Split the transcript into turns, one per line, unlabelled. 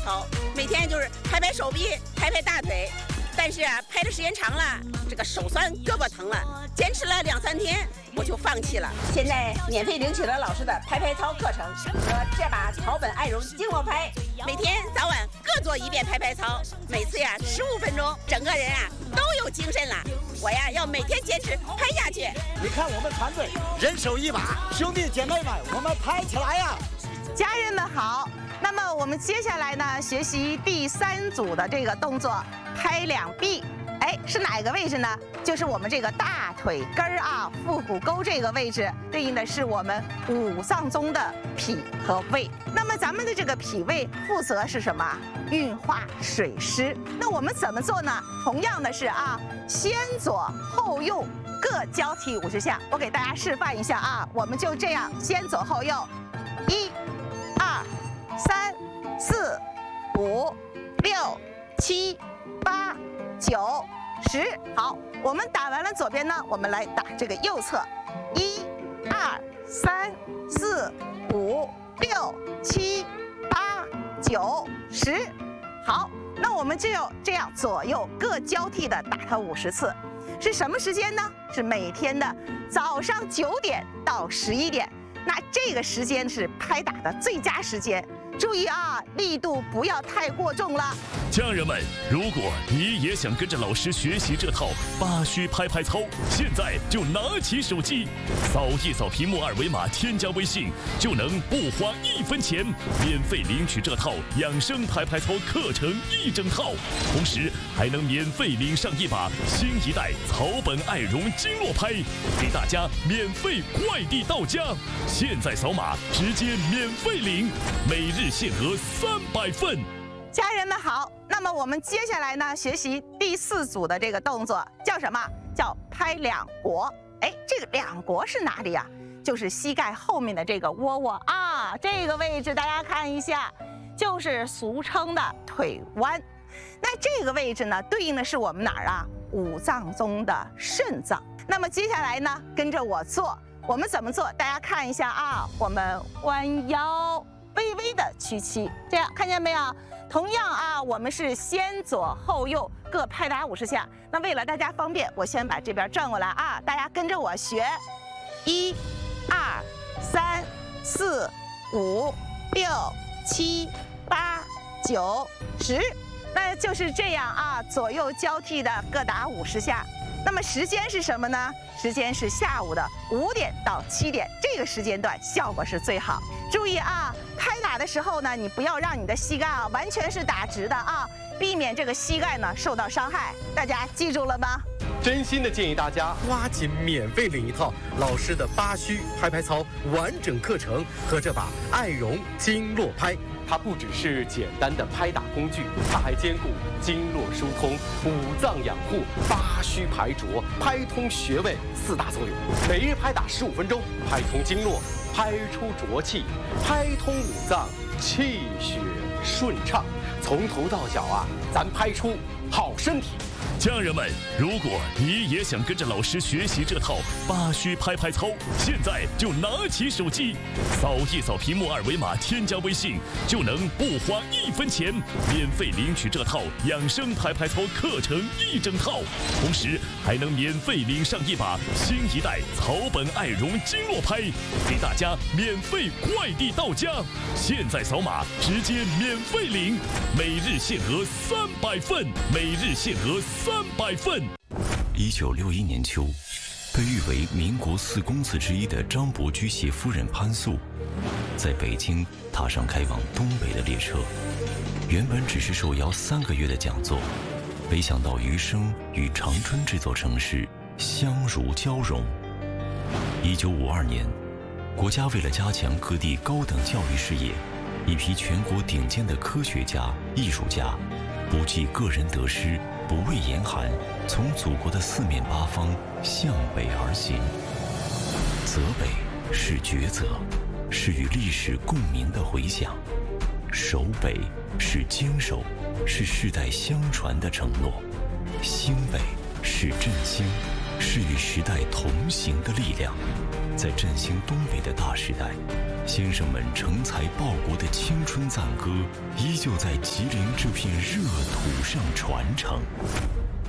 操，每天就是拍拍手臂，拍拍大腿。但是啊，拍的时间长了，这个手酸胳膊疼了，坚持了2、3天，我就放弃了。现在免费领取了老师的拍拍操课程，这把草本爱绒经络拍，每天早晚各做1遍拍拍操，每次呀15分钟，整个人啊都有精神了。我呀要每天坚持拍下去。
你看我们团队人手一把，兄弟姐妹们，我们拍起来呀！
家人们好，那么我们接下来呢，学习第3组的这个动作，拍两臂。哎，是哪个位置呢？就是我们这个大腿根儿啊，腹股沟这个位置，对应的是我们5脏中的脾和胃。那么咱们的这个脾胃负责是什么？运化水湿。那我们怎么做呢？同样的是啊，先左后右各交替50下。我给大家示范一下啊，我们就这样先左后右，1、2、3、4、5、6、7、8、9、10。好，我们打完了左边呢，我们来打这个右侧，1、2、3、4、5、6、7、8、9、10。好，那我们就要这样左右各交替的打它50次。是什么时间呢？是每天的早上9点到11点。那这个时间是拍打的最佳时间。注意啊，力度不要太过重了。
家人们，如果你也想跟着老师学习这套8虚拍拍操，现在就拿起手机，扫一扫屏幕2维码，添加微信，就能不花1分钱，免费领取这套养生拍拍操课程1整套，同时还能免费领上一把新一代草本爱绒经络拍，给大家免费快递到家。现在扫码直接免费领，每日限额300份。
家人们好，那么我们接下来呢，学习第4组的这个动作，叫什么？叫拍两国。哎，这个两国是哪里呀？就是膝盖后面的这个窝窝啊，这个位置大家看一下，就是俗称的腿弯。那这个位置呢，对应的是我们哪儿啊？5脏中的肾脏。那么接下来呢，跟着我做，我们怎么做？大家看一下啊，我们弯腰，微微的屈膝，这样看见没有？同样啊，我们是先左后右各拍打50下。那为了大家方便，我先把这边转过来啊，大家跟着我学，1、2、3、4、5、6、7、8、9、10。那就是这样啊，左右交替的各打50下。那么时间是什么呢？时间是下午的5点到7点，这个时间段效果是最好。注意啊，拍打的时候呢，你不要让你的膝盖啊完全是打直的啊，避免这个膝盖呢受到伤害。大家记住了吗？
真心的建议大家抓紧免费领一套老师的8虚拍拍操完整课程和这把爱绒经络拍。它不只是简单的拍打工具，它还兼顾经络疏通、5脏养护、8虚排浊、拍通穴位4大作用。每日拍打15分钟，拍通经络，拍出浊气，拍通5脏，气血顺畅。从头到脚啊，咱拍出好身体。
家人们，如果你也想跟着老师学习这套8虚拍拍操，现在就拿起手机，扫一扫屏幕2维码，添加微信，就能不花1分钱，免费领取这套养生拍拍操课程1整套，同时还能免费领上一把新一代草本爱绒经络拍，给大家免费快递到家。现在扫码直接免费领，每日限额300份，每日限额300份。
1961年秋，被誉为民国4公子之一的张伯驹携夫人潘素，在北京踏上开往东北的列车。原本只是受邀3个月的讲座，没想到余生与长春这座城市相濡交融。1952年，国家为了加强各地高等教育事业，一批全国顶尖的科学家、艺术家，不计个人得失，不畏严寒，从祖国的4面8方向北而行。泽北是抉择，是与历史共鸣的回响；守北是坚守，是世代相传的承诺；兴北是振兴，是与时代同行的力量。在振兴东北的大时代， 先生们成才报国的青春赞歌，依旧在吉林这片热土上传承。